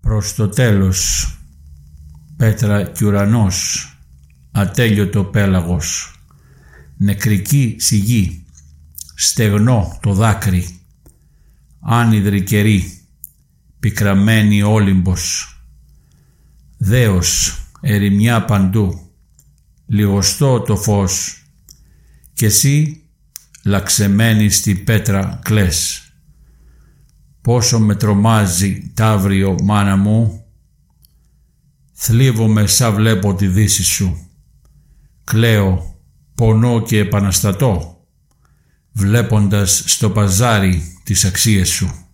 Προς το τέλος, πέτρα κι ουρανός, ατέλειωτο πέλαγος, νεκρική σιγή, στεγνό το δάκρυ, άνυδρη καιρή, πικραμένη όλυμπος, δέος, ερημιά παντού, λιγοστό το φως, κι εσύ λαξεμένη στη πέτρα κλαις. Πόσο με τρομάζει ταύριο, μάνα μου, θλίβομαι σαν βλέπω τη δύση σου. Κλαίω, πονώ και επαναστατώ, βλέποντας στο παζάρι τις αξίες σου.